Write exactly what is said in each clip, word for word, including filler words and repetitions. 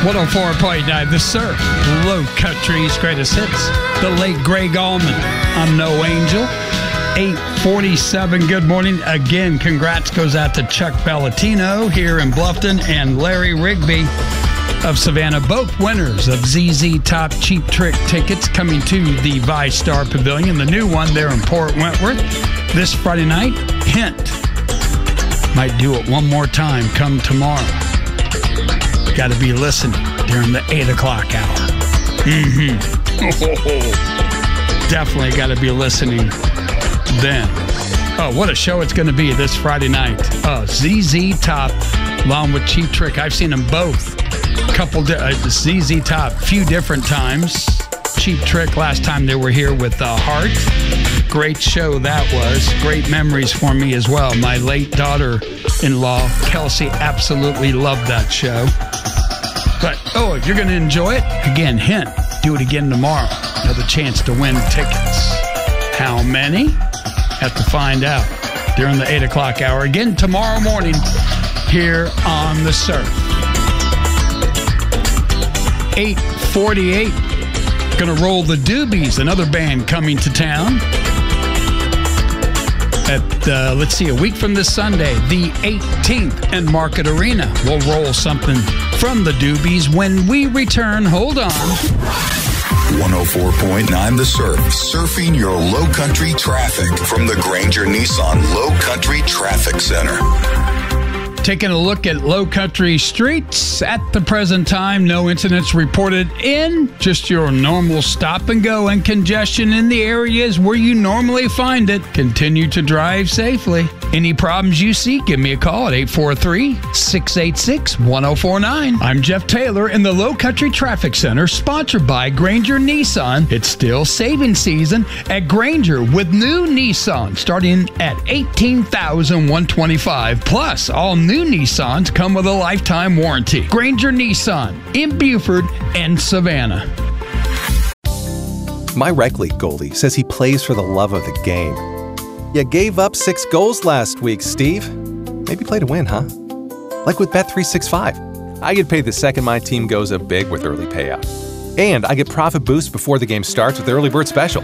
one oh four point nine The Surf, Low Country's greatest hits. The late Greg Allman, I'm No Angel. eight forty-seven, good morning. Again, congrats goes out to Chuck Bellatino here in Bluffton and Larry Rigby of Savannah, both winners of Z Z Top Cheap Trick tickets coming to the VyStar Pavilion. The new one there in Port Wentworth this Friday night. Hint, might do it one more time come tomorrow. Got to be listening during the eight o'clock hour. Mm-hmm. Definitely got to be listening then. Oh, what a show it's going to be this Friday night. Uh, Z Z Top along with Cheap Trick. I've seen them both. Couple di- uh, Z Z Top few different times. Cheap Trick last time they were here with uh, Heart. Great show that was. Great memories for me as well. My late daughter-in-law, Kelsey, absolutely loved that show. But, oh, if you're going to enjoy it, again, hint, do it again tomorrow. Another chance to win tickets. How many? Have to find out during the eight o'clock hour. Again, tomorrow morning here on The Surf. eight forty-eight. Going to roll the Doobies, another band coming to town. At, uh, let's see, a week from this Sunday, the eighteenth, in Market Arena. We'll roll something from the Doobies when we return. Hold on. one oh four point nine The Surf. Surfing your low country traffic from the Granger Nissan Low Country Traffic Center. Taking a look at low country streets at the present time. No incidents reported in. Just your normal stop and go and congestion in the areas where you normally find it. Continue to drive safely. Any problems you see, give me a call at eight four three, six eight six, one oh four nine. I'm Jeff Taylor in the Low Country Traffic Center, sponsored by Granger Nissan. It's still saving season at Granger with new Nissan starting at eighteen thousand one hundred twenty-five dollars. Plus, all new New Nissans come with a lifetime warranty. Granger Nissan in Buford and Savannah. My rec league goalie says he plays for the love of the game. You gave up six goals last week, Steve. Maybe play to win, huh? Like with Bet three sixty-five. I get paid the second my team goes up big with early payout. And I get profit boost before the game starts with Early Bird Special.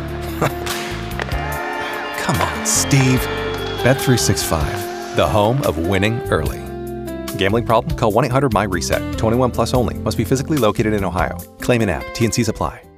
Come on, Steve. Bet three sixty-five, the home of winning early. Gambling problem? Call one eight hundred M Y RESET. twenty-one plus only. Must be physically located in Ohio. Claim in app. T and Cs apply.